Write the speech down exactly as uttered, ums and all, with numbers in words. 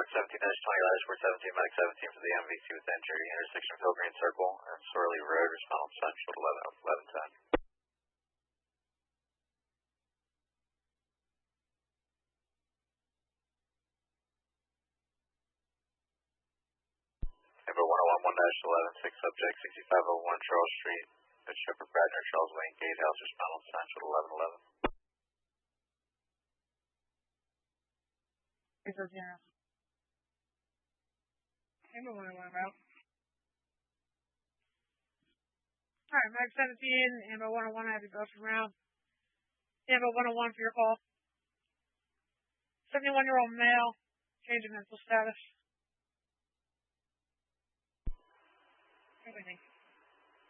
seventeen twenty, Dashboard seventeen, Mike seventeen for the M V C with injury, intersection of Hill Green Circle and Sorley Road, respond central eleven eleven ten. Number one oh one one dash eleven six, subject sixty-five oh one Charles Street, at Shepherd Bradner, Charles Lane, Gatehouse, respond central eleven eleven. This is zero. Number one oh one route. Alright, Mike seventeen, Amber one oh one, I have you go from round. Amber one oh one for your call. seventy-one-year-old male, change of mental status. Everything.